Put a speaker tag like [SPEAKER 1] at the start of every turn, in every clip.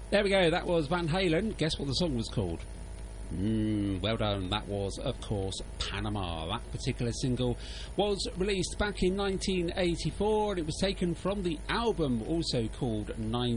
[SPEAKER 1] There we go, that was Van Halen. Guess what the song was called? Well done. That was, of course, Panama. That particular single was released back in 1984, and it was taken from the album also called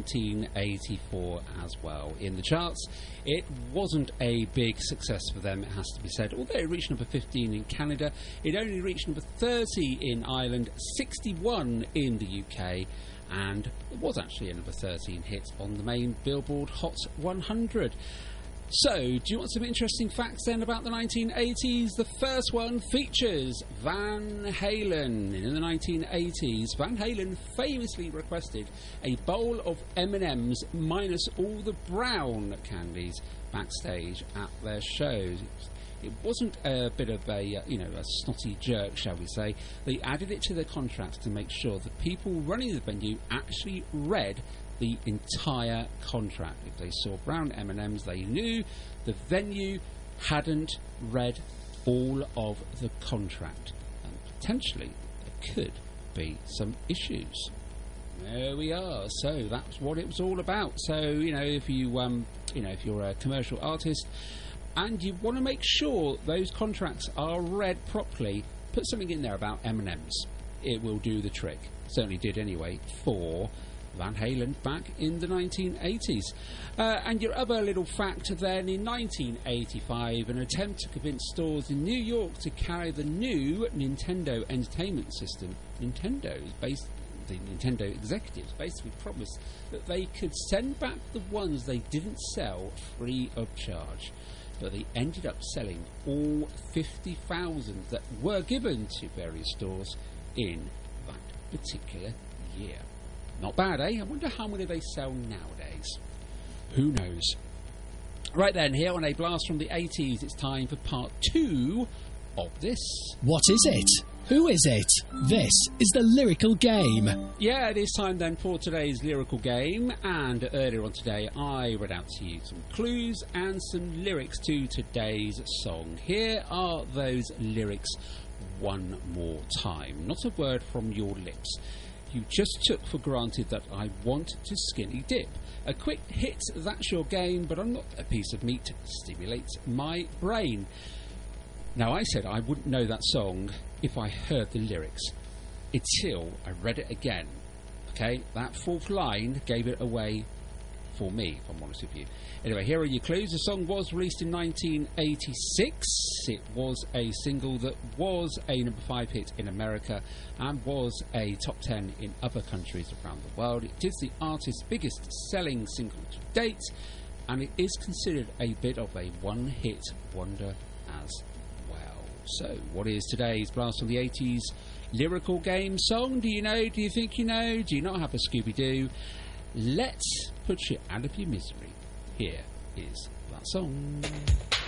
[SPEAKER 1] 1984 as well. In the charts, it wasn't a big success for them, it has to be said. Although it reached number 15 in Canada, it only reached number 30 in Ireland, 61 in the UK, and it was actually a number 13 hit on the main Billboard Hot 100. So, do you want some interesting facts then about the 1980s? The first one features Van Halen. In the 1980s, Van Halen famously requested a bowl of M&M's minus all the brown candies backstage at their shows. It wasn't a bit of a snotty jerk, shall we say. They added it to their contract to make sure the people running the venue actually read the entire contract. If they saw brown M&Ms, they knew the venue hadn't read all of the contract, and potentially there could be some issues. There we are. So that's what it was all about. So if you're a commercial artist and you want to make sure those contracts are read properly, put something in there about M&Ms. It will do the trick. Certainly did anyway for Van Halen back in the 1980s. And your other little fact then, in 1985, an attempt to convince stores in New York to carry the new Nintendo Entertainment System. The Nintendo executives basically promised that they could send back the ones they didn't sell free of charge. But they ended up selling all 50,000 that were given to various stores in that particular year. Not bad, eh? I wonder how many they sell nowadays. Who knows? Right then, here on A Blast from the 80s, it's time for part 2 of this.
[SPEAKER 2] What is it? Who is it? This is the Lyrical Game.
[SPEAKER 1] Yeah, it is time then for today's Lyrical Game. And earlier on today, I read out to you some clues and some lyrics to today's song. Here are those lyrics one more time. Not a word from your lips. You just took for granted that I want to skinny dip. A quick hit, that's your game, but I'm not a piece of meat. Stimulates my brain. Now, I said I wouldn't know that song if I heard the lyrics until I read it again. Okay, that fourth line gave it away for me, if I'm honest with you. Anyway, here are your clues. The song was released in 1986. It was a single that was a number 5 hit in America and was a top 10 in other countries around the world. It is the artist's biggest selling single to date, and it is considered a bit of a one-hit wonder as well. So, what is today's Blast from the 80s Lyrical Game song? Do you know? Do you think you know? Do you not have a Scooby-Doo? Let's put you out of your misery. Here is that song.